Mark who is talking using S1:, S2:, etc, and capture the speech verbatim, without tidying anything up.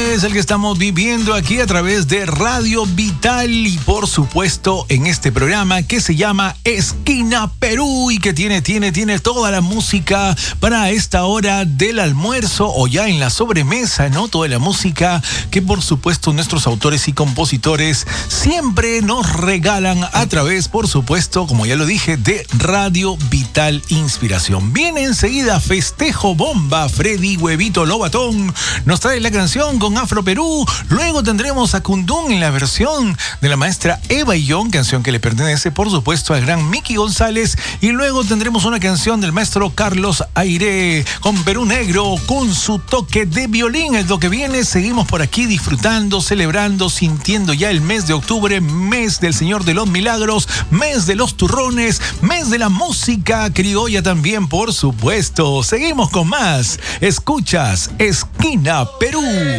S1: es el que estamos viviendo aquí a través de Radio Vital y por supuesto en este programa que se llama Esquina Perú y que tiene, tiene, tiene toda la música para esta hora del almuerzo o ya en la sobremesa, ¿no? Toda la música que por supuesto nuestros autores y compositores siempre nos regalan a través, por supuesto, como ya lo dije, de Radio Vital Inspiración. Viene enseguida Festejo Bomba, Freddy Huevito Lobatón nos trae la canción con Afro Perú. Luego tendremos a Kundún en la versión de la maestra Eva Illón, canción que le pertenece por supuesto al gran Miki González. Y luego tendremos una canción del maestro Carlos Aire con Perú Negro, con su toque de violín. Es lo que viene, seguimos por aquí disfrutando, celebrando, sintiendo ya el mes de octubre, mes del Señor de los Milagros, mes de los turrones, mes de la música criolla también, por supuesto. Seguimos con más. Escuchas Esquina Perú.